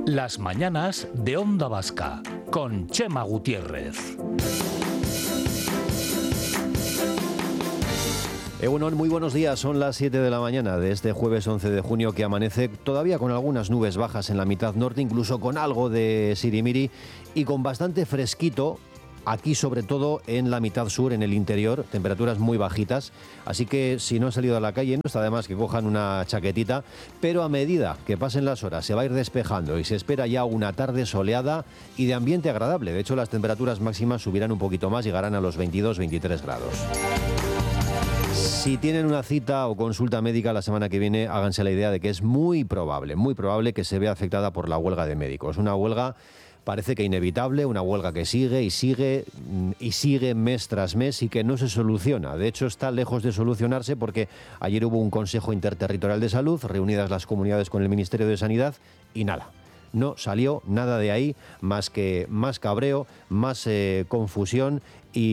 Las mañanas de Onda Vasca, con Chema Gutiérrez. Egunon, muy buenos días. Son las 7 de la mañana de este jueves 11 de junio que amanece todavía con algunas nubes bajas en la mitad norte, incluso con algo de sirimiri y con bastante fresquito. Aquí, sobre todo en la mitad sur, en el interior, temperaturas muy bajitas. Así que si no han salido a la calle, no está de más que cojan una chaquetita. Pero a medida que pasen las horas, se va a ir despejando y se espera ya una tarde soleada y de ambiente agradable. De hecho, las temperaturas máximas subirán un poquito más, llegarán a los 22-23 grados. Si tienen una cita o consulta médica la semana que viene, háganse la idea de que es muy probable que se vea afectada por la huelga de médicos. Una huelga parece que inevitable, una huelga que sigue mes tras mes y que no se soluciona. De hecho, está lejos de solucionarse porque ayer hubo un Consejo Interterritorial de Salud, reunidas las comunidades con el Ministerio de Sanidad y nada. No salió nada de ahí más que más cabreo, más confusión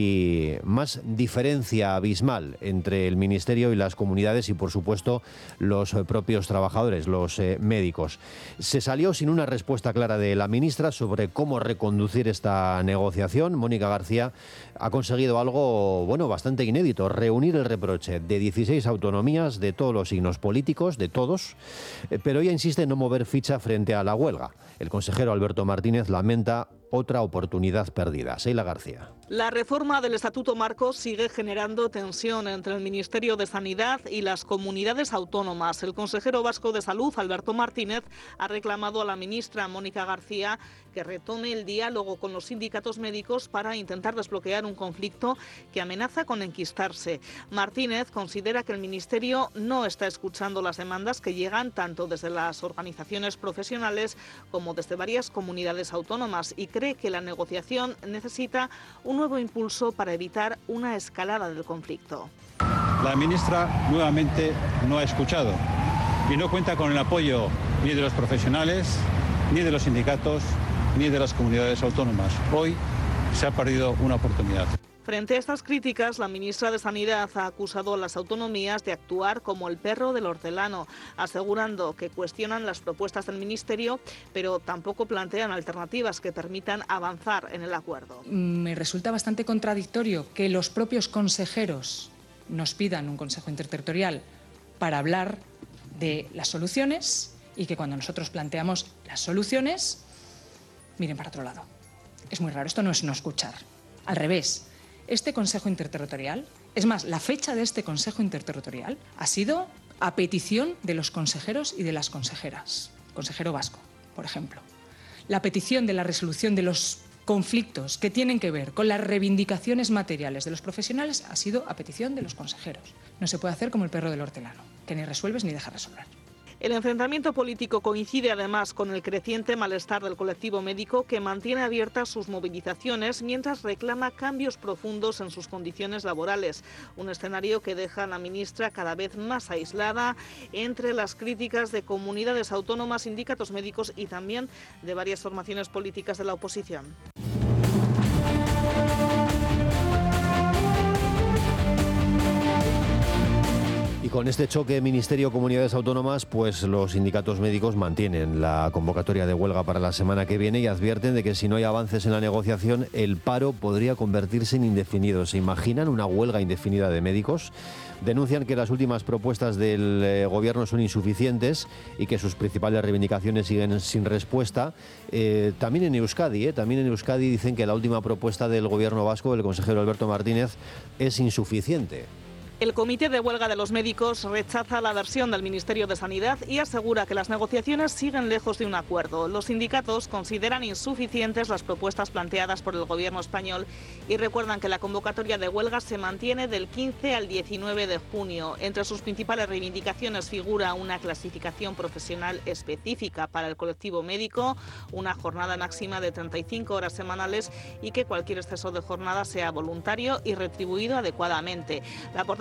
y más diferencia abismal entre el Ministerio y las comunidades y, por supuesto, los propios trabajadores, los médicos. Se salió sin una respuesta clara de la ministra sobre cómo reconducir esta negociación. Mónica García ha conseguido algo, bastante inédito, reunir el reproche de 16 autonomías de todos los signos políticos, de todos, pero ella insiste en no mover ficha frente a la huelga. El consejero Alberto Martínez lamenta otra oportunidad perdida. Seila García. La reforma del Estatuto Marco sigue generando tensión entre el Ministerio de Sanidad y las comunidades autónomas. El consejero vasco de Salud, Alberto Martínez, ha reclamado a la ministra Mónica García que retome el diálogo con los sindicatos médicos para intentar desbloquear un conflicto que amenaza con enquistarse. Martínez considera que el Ministerio no está escuchando las demandas que llegan tanto desde las organizaciones profesionales como desde varias comunidades autónomas y cree que la negociación necesita un nuevo impulso para evitar una escalada del conflicto. La ministra nuevamente no ha escuchado y no cuenta con el apoyo ni de los profesionales, ni de los sindicatos, ni de las comunidades autónomas. Hoy se ha perdido una oportunidad. Frente a estas críticas, la ministra de Sanidad ha acusado a las autonomías de actuar como el perro del hortelano, asegurando que cuestionan las propuestas del Ministerio, pero tampoco plantean alternativas que permitan avanzar en el acuerdo. Me resulta bastante contradictorio que los propios consejeros nos pidan un Consejo Interterritorial para hablar de las soluciones y que cuando nosotros planteamos las soluciones, miren para otro lado. Es muy raro, esto no es no escuchar. Al revés. Este Consejo Interterritorial, es más, la fecha de este Consejo Interterritorial ha sido a petición de los consejeros y de las consejeras. Consejero vasco, por ejemplo. La petición de la resolución de los conflictos que tienen que ver con las reivindicaciones materiales de los profesionales ha sido a petición de los consejeros. No se puede hacer como el perro del hortelano, que ni resuelves ni dejas resolver. El enfrentamiento político coincide además con el creciente malestar del colectivo médico que mantiene abiertas sus movilizaciones mientras reclama cambios profundos en sus condiciones laborales. Un escenario que deja a la ministra cada vez más aislada entre las críticas de comunidades autónomas, sindicatos médicos y también de varias formaciones políticas de la oposición. Y con este choque Ministerio-Comunidades Autónomas, pues los sindicatos médicos mantienen la convocatoria de huelga para la semana que viene y advierten de que si no hay avances en la negociación, el paro podría convertirse en indefinido. ¿Se imaginan una huelga indefinida de médicos? Denuncian que las últimas propuestas del gobierno son insuficientes y que sus principales reivindicaciones siguen sin respuesta. También en Euskadi dicen que la última propuesta del gobierno vasco, del consejero Alberto Martínez, es insuficiente. El Comité de Huelga de los Médicos rechaza la versión del Ministerio de Sanidad y asegura que las negociaciones siguen lejos de un acuerdo. Los sindicatos consideran insuficientes las propuestas planteadas por el Gobierno español y recuerdan que la convocatoria de huelga se mantiene del 15 al 19 de junio. Entre sus principales reivindicaciones figura una clasificación profesional específica para el colectivo médico, una jornada máxima de 35 horas semanales y que cualquier exceso de jornada sea voluntario y retribuido adecuadamente. La portavoz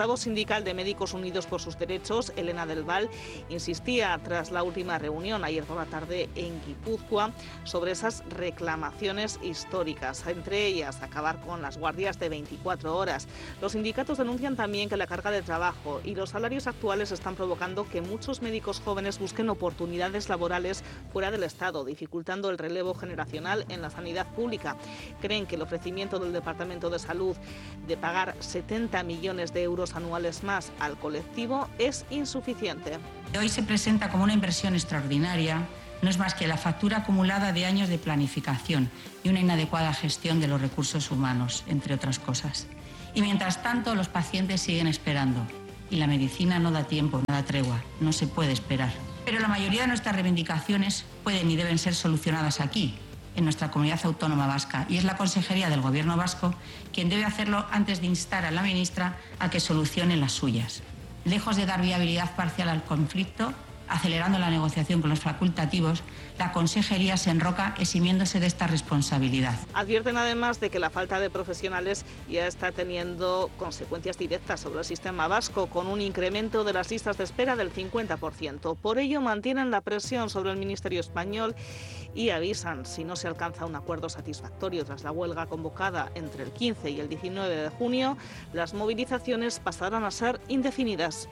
portavoz sindical de Médicos Unidos por sus Derechos, Elena del Val, insistía tras la última reunión ayer por la tarde en Guipúzcoa sobre esas reclamaciones históricas, entre ellas acabar con las guardias de 24 horas. Los sindicatos denuncian también que la carga de trabajo y los salarios actuales están provocando que muchos médicos jóvenes busquen oportunidades laborales fuera del Estado, dificultando el relevo generacional en la sanidad pública. Creen que el ofrecimiento del Departamento de Salud de pagar 70 millones de euros anuales más al colectivo es insuficiente. Hoy se presenta como una inversión extraordinaria. No es más que la factura acumulada de años de planificación y una inadecuada gestión de los recursos humanos, entre otras cosas. Y mientras tanto, los pacientes siguen esperando. Y la medicina no da tiempo, no da tregua, no se puede esperar. Pero la mayoría de nuestras reivindicaciones pueden y deben ser solucionadas aquí, en nuestra comunidad autónoma vasca, y es la Consejería del Gobierno vasco quien debe hacerlo antes de instar a la ministra a que solucione las suyas. Lejos de dar viabilidad parcial al conflicto, acelerando la negociación con los facultativos, la Consejería se enroca eximiéndose de esta responsabilidad. Advierten además de que la falta de profesionales ya está teniendo consecuencias directas sobre el sistema vasco, con un incremento de las listas de espera del 50%. Por ello mantienen la presión sobre el Ministerio español y avisan, si no se alcanza un acuerdo satisfactorio tras la huelga convocada entre el 15 y el 19 de junio, las movilizaciones pasarán a ser indefinidas.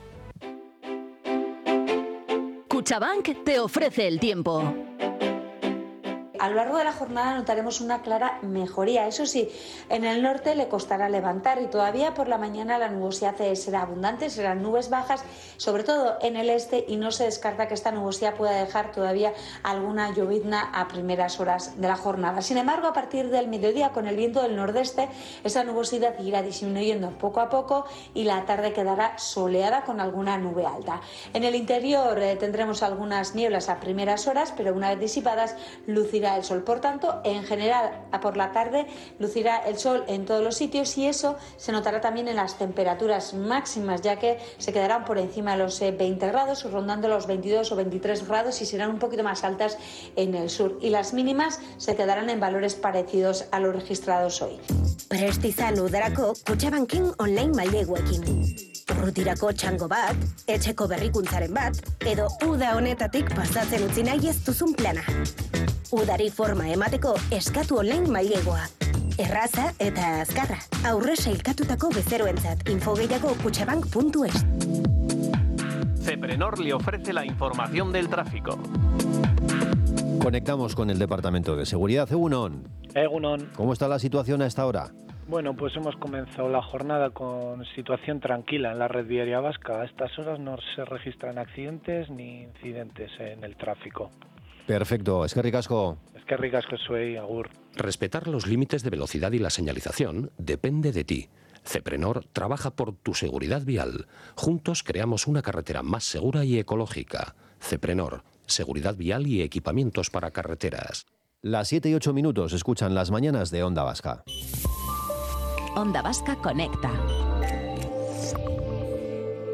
Cuchabank te ofrece el tiempo. A lo largo de la jornada notaremos una clara mejoría. Eso sí, en el norte le costará levantar y todavía por la mañana la nubosidad será abundante, serán nubes bajas, sobre todo en el este, y no se descarta que esta nubosidad pueda dejar todavía alguna llovizna a primeras horas de la jornada. Sin embargo, a partir del mediodía, con el viento del nordeste, esa nubosidad irá disminuyendo poco a poco y la tarde quedará soleada con alguna nube alta. En el interior tendremos algunas nieblas a primeras horas, pero una vez disipadas lucirá el sol. Por tanto, en general, por la tarde lucirá el sol en todos los sitios y eso se notará también en las temperaturas máximas, ya que se quedarán por encima de los 20 grados, rondando los 22 o 23 grados y serán un poquito más altas en el sur. Y las mínimas se quedarán en valores parecidos a los registrados hoy. Prest izan udarako Kutxabanken online maileguekin. Urrutirako txango bat, etxeko berrikuntzaren bat, edo uda honetatik pasatzen utzi nahi ez duzun plana. Udari forma emateko eskatu online mailegua. Erraza eta azkarra. Aurre sailkatutako bezeroentzat. Info gehiago kutxabank.es. Ceprenor le ofrece la información del tráfico. Conectamos con el Departamento de Seguridad. Egunon. Egunon. ¿Cómo está la situación a esta hora? Bueno, pues hemos comenzado la jornada con situación tranquila en la red viaria vasca. A estas horas no se registran accidentes ni incidentes en el tráfico. Perfecto, eskerrik asko. Eskerrik asko zuei, agur. Respetar los límites de velocidad y la señalización depende de ti. Ceprenor trabaja por tu seguridad vial. Juntos creamos una carretera más segura y ecológica. Ceprenor, seguridad vial y equipamientos para carreteras. Las 7 y 8 minutos escuchan las mañanas de Onda Vasca. Onda Vasca conecta.